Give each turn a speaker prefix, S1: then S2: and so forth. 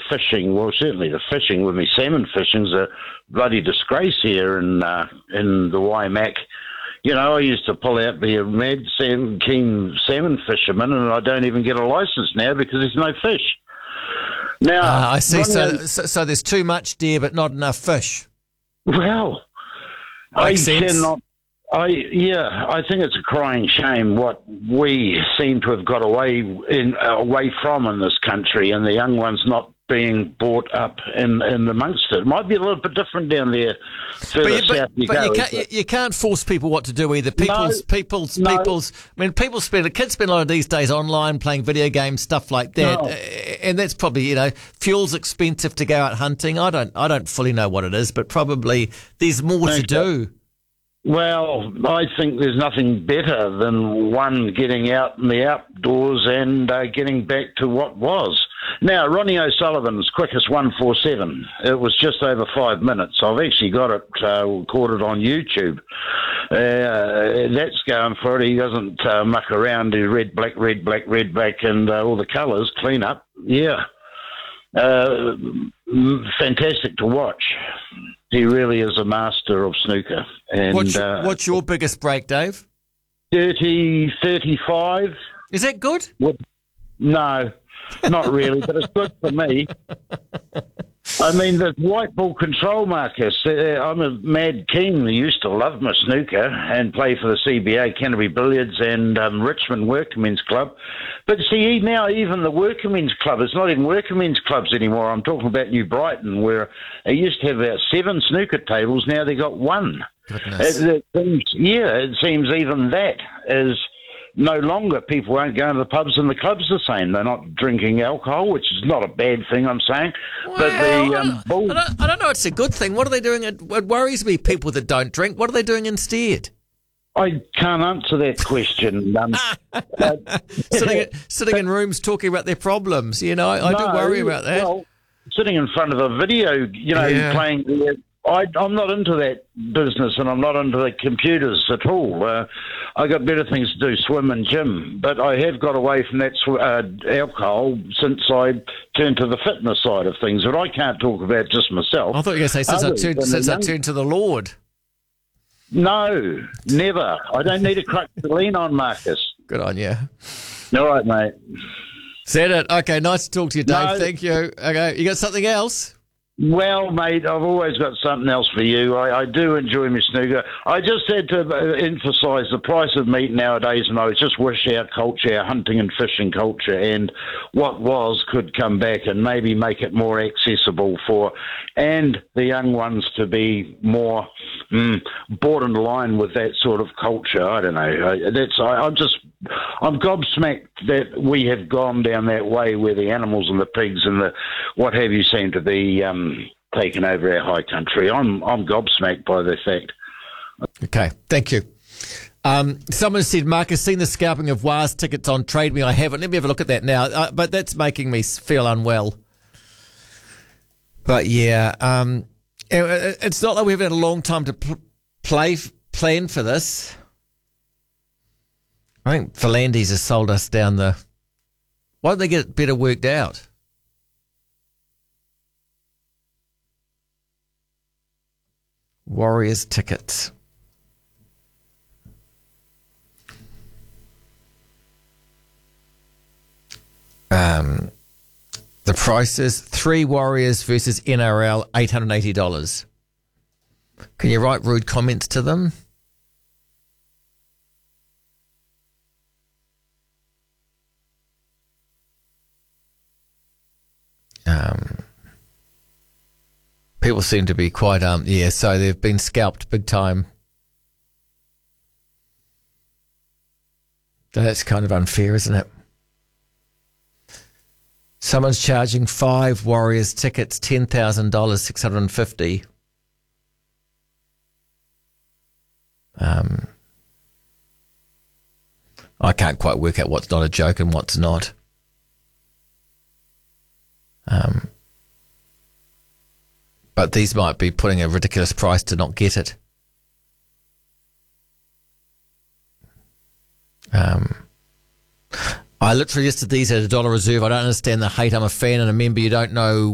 S1: fishing, well, certainly the fishing with me, salmon fishing's a bloody disgrace here in the Waimak. I used to pull out the mad keen salmon fisherman, and I don't even get a license now because there's no fish. Now,
S2: I see. So there's too much deer, but not enough fish.
S1: Well, I think it's a crying shame what we seem to have got away from in this country, and the young ones not being brought up in amongst it. It might be a little bit different down there further south you go.
S2: You can't force people what to do either. Kids spend a lot of these days online playing video games, stuff like that, and that's probably fuel's expensive to go out hunting. I don't fully know what it is, but probably there's more to do.
S1: Well, I think there's nothing better than one getting out in the outdoors and getting back to what was. Now, Ronnie O'Sullivan's quickest 147. It was just over 5 minutes. I've actually got it recorded on YouTube. That's going for it. He doesn't muck around. He red, black, and all the colours. Clean up. Yeah. Fantastic to watch. He really is a master of snooker. And
S2: what's your biggest break, Dave?
S1: 35.
S2: Is that good?
S1: No, not really, but it's good for me. I mean, the white ball control, Marcus. I'm a mad keen. I used to love my snooker and play for the CBA, Canterbury Billiards, and Richmond Workmen's Club. But see, now even the Workmen's Club, it's not even Workmen's Clubs anymore. I'm talking about New Brighton, where they used to have about 7 snooker tables. Now they got 1. It seems even that is no longer. People won't go to the pubs, and the clubs the same. They're not drinking alcohol, which is not a bad thing, I'm saying.
S2: Well,
S1: but
S2: I don't know. It's a good thing. What are they doing? It worries me. People that don't drink. What are they doing instead?
S1: I can't answer that question.
S2: Sitting in rooms talking about their problems. I do worry about that.
S1: Well, sitting in front of a video, playing. I'm not into that business, and I'm not into the computers at all. I got better things to do, swim and gym. But I have got away from that alcohol since I turned to the fitness side of things. But I can't talk about just myself.
S2: I thought you were going to say since I turned to the Lord.
S1: No, never. I don't need a crutch to lean on, Marcus.
S2: Good on you.
S1: All right, mate.
S2: Said it. Okay, nice to talk to you, Dave. No. Thank you. Okay, you got something else?
S1: Well, mate, I've always got something else for you. I do enjoy my snooker. I just had to emphasise the price of meat nowadays, and I just wish our culture, our hunting and fishing culture, and what was could come back and maybe make it more accessible and the young ones to be more brought in line with that sort of culture. I don't know. I'm gobsmacked that we have gone down that way where the animals and the pigs and the what have you seem to be taking over our high country. I'm gobsmacked by the fact.
S2: Okay, thank you. Someone said, Mark has seen the scalping of WAS tickets on Trade Me. I haven't. Let me have a look at that now. But that's making me feel unwell. But yeah, it's not like we've had a long time to plan for this. I think Philandes has sold us down the... Why don't they get it better worked out? Warriors tickets. The price is 3 Warriors versus NRL, $880. Can you write rude comments to them? People seem to be quite, so they've been scalped big time. That's kind of unfair, isn't it? Someone's charging 5 Warriors tickets, $10,000, $650. I can't quite work out what's not a joke and what's not. But these might be putting a ridiculous price to not get it. I literally listed these at $1 reserve. I don't understand the hate. I'm a fan and a member. You don't know